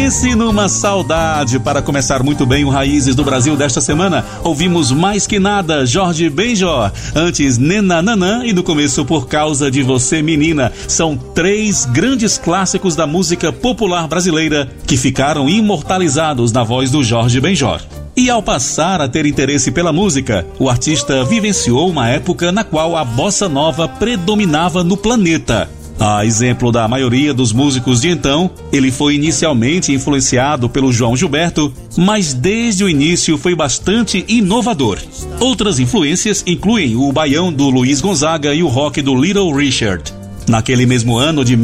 Pense numa saudade. Para começar muito bem o Raízes do Brasil desta semana, ouvimos Mais Que Nada, Jorge Benjor. Antes, Nena Nanã e no começo, Por Causa de Você, Menina. São 3 grandes clássicos da música popular brasileira que ficaram imortalizados na voz do Jorge Benjor. E ao passar a ter interesse pela música, o artista vivenciou uma época na qual a bossa nova predominava no planeta. A exemplo da maioria dos músicos de então, ele foi inicialmente influenciado pelo João Gilberto, mas desde o início foi bastante inovador. Outras influências incluem o baião do Luiz Gonzaga e o rock do Little Richard. Naquele mesmo ano de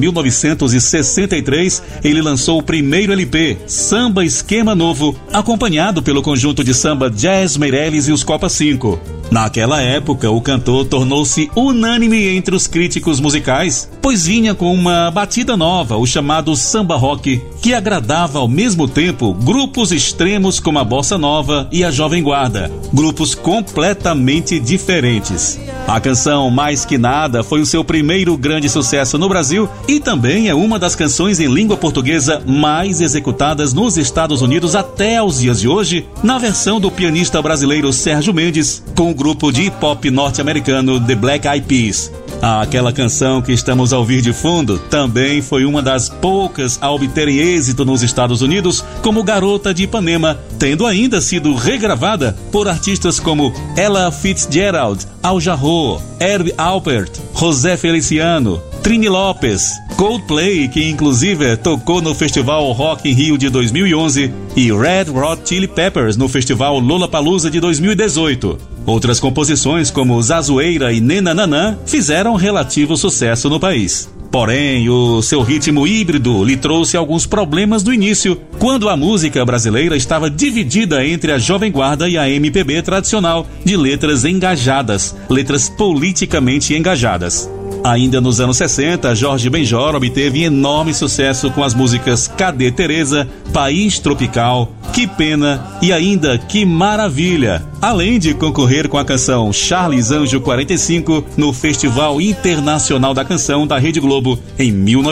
1963, ele lançou o primeiro LP, Samba Esquema Novo, acompanhado pelo conjunto de samba Jazz Meireles e os Copa 5. Naquela época, o cantor tornou-se unânime entre os críticos musicais, pois vinha com uma batida nova, o chamado samba rock, que agradava ao mesmo tempo grupos extremos como a Bossa Nova e a Jovem Guarda, grupos completamente diferentes. A canção Mais Que Nada foi o seu primeiro grande sucesso no Brasil e também é uma das canções em língua portuguesa mais executadas nos Estados Unidos até aos dias de hoje, na versão do pianista brasileiro Sérgio Mendes, com o grupo de hip-hop norte-americano The Black Eyed Peas. Aquela canção que estamos a ouvir de fundo também foi uma das poucas a obterem êxito nos Estados Unidos, como Garota de Ipanema, tendo ainda sido regravada por artistas como Ella Fitzgerald, Al Jarreau, Herb Alpert, José Feliciano, Trini Lopes, Coldplay, que inclusive tocou no Festival Rock in Rio de 2011, e Red Hot Chili Peppers no Festival Lollapalooza de 2018. Outras composições, como Zazueira e Nena Nanã, fizeram relativo sucesso no país. Porém, o seu ritmo híbrido lhe trouxe alguns problemas no início, quando a música brasileira estava dividida entre a Jovem Guarda e a MPB tradicional, de letras engajadas, letras politicamente engajadas. Ainda nos anos 60, Jorge Benjor obteve enorme sucesso com as músicas Cadê Teresa, País Tropical, Que Pena e ainda Que Maravilha, além de concorrer com a canção Charles Anjo 45 no Festival Internacional da Canção da Rede Globo em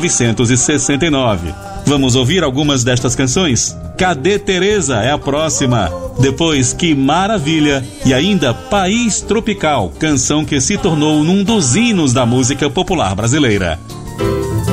1969. Vamos ouvir algumas destas canções? Cadê Teresa é a próxima. Depois Que Maravilha e ainda País Tropical, canção que se tornou um dos hinos da música popular brasileira.